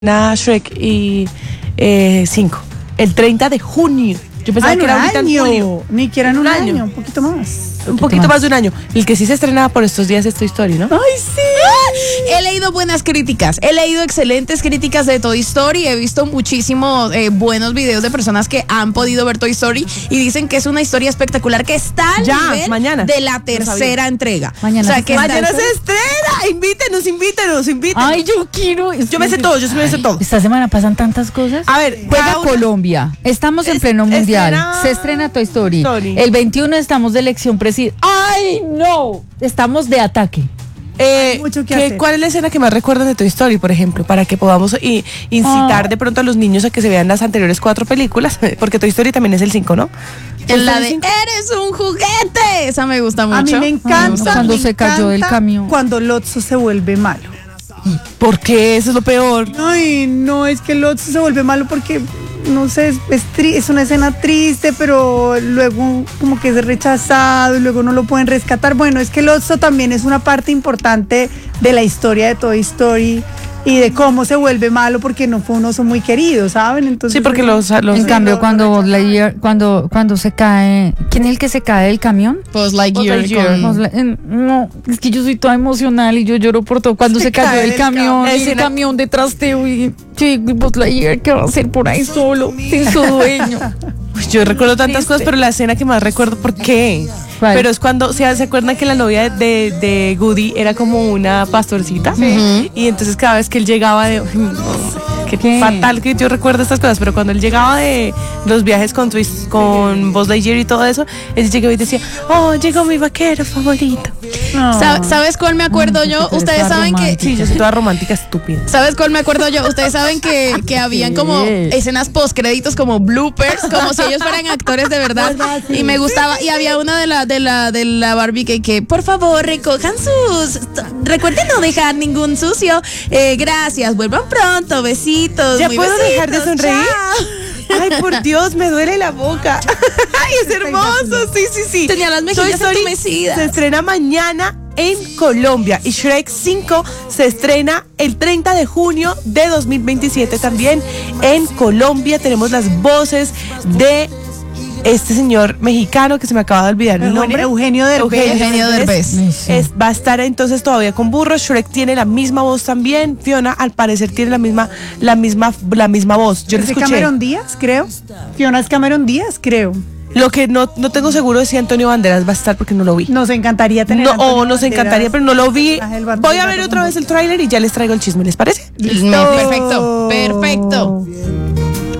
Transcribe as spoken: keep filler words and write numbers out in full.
Nada, Shrek y eh, cinco. El treinta de junio. Yo pensaba ah, que era ahorita en junio. Ni que era en un, Un año. año. un poquito más. Un poquito más de un año. El que sí se estrenaba por estos días es Toy Story, ¿no? ¡Ay, sí! He leído buenas críticas, he leído excelentes críticas de Toy Story, he visto muchísimos eh, buenos videos de personas que han podido ver Toy Story y dicen que es una historia espectacular que está al Ya, nivel mañana. de la tercera entrega. Mañana o sea, se que Mañana está- se estrena. Invítenos, invítenos, invítenos. Ay, yo quiero. Yo me sé todo, yo sí me sé todo. Esta semana pasan tantas cosas. A ver, Juega cada una- Colombia. Estamos en Es- pleno mundial. estrena- Se estrena Toy Story. Story. El veintiuno estamos de elección presidencial. ¡Ay, no! Estamos de ataque. Eh, Hay mucho que ¿qué- hacer. ¿Cuál es la escena que más recuerdan de Toy Story, por ejemplo? Para que podamos i- incitar Ah. de pronto a los niños a que se vean las anteriores cuatro películas. Porque Toy Story también es el cinco, ¿no? en la de cinco. eres un juguete. Esa me gusta mucho. A mí me encanta. Cuando me se cayó del encanta camión. Cuando Lotso se vuelve malo. ¿Por qué? Eso es lo peor. Ay, no, es que Lotso se vuelve malo porque, no sé, es, es, tri- es una escena triste, pero luego como que es rechazado y luego no lo pueden rescatar. Bueno, es que Lotso también es una parte importante de la historia de Toy Story y de cómo se vuelve malo porque no fue un oso muy querido, ¿saben? Entonces, Sí, porque los... los En Sí, cambio, lo- cuando lo Buzz Lightyear- cuando, cuando se cae. ¿Quién es el que se cae del camión? Pues Lightyear. Buzz Lightyear. con- Buzz Light- en- No, es que yo soy toda emocional y yo lloro por todo. Cuando Se se, cayó cae del del camión, camión. y el Escena- camión de trasteo y sí, Buzz Lightyear, ¿qué va a hacer por ahí solo, sin su dueño? Pues yo recuerdo tantas cosas, pero la escena que más recuerdo, ¿por qué? ¿Cuál? Pero es cuando, o sea, ¿se acuerdan que la novia de, de Woody era como una pastorcita? Y entonces cada vez que él llegaba de... no sé, qué, ¿Qué? fatal que yo recuerdo estas cosas, pero cuando él llegaba de los viajes con, Twist- con Buzz Lightyear y todo eso, él llegaba y decía, oh, llegó mi vaquero favorito. no. Sa- ¿Sabes cuál me acuerdo Ay, yo? tú eres Ustedes toda saben que romántica. Sí, yo soy toda romántica estúpida. ¿Sabes cuál me acuerdo yo? Ustedes saben que, que habían como Sí. escenas post créditos como bloopers, como si ellos fueran actores de verdad. Y me gustaba, y había una de la de la de la Barbie que, que por favor recojan sus, recuerden no dejar ningún sucio. Eh, gracias, vuelvan pronto, besitos. ¿Ya muy puedo besitos, dejar de sonreír? chao. Ay, por Dios, me duele la boca. Ay, es hermoso, sí, sí, sí. Tenía las mejillas Toy Story entumecidas. se estrena mañana en Colombia y Shrek cinco se estrena el treinta de junio de dos mil veintisiete también en Colombia. Tenemos las voces de este señor mexicano que se me acaba de olvidar el Eugenio- nombre. Eugenio Derbez. Eugenio Derbez. Es, va a estar entonces todavía con burro. Shrek tiene la misma voz también. Fiona al parecer tiene la misma, la misma, la misma voz. Yo la ¿Es de escuché. Cameron Díaz, creo? Fiona es Cameron Díaz, creo. Lo que no, no tengo seguro es si Antonio Banderas va a estar porque no lo vi. Nos encantaría tener No, a Antonio o nos Banderas. encantaría, pero no lo vi. Ángel Banderas Voy a ver otra como- vez el tráiler y ya les traigo el chisme, ¿les parece? No, perfecto, perfecto.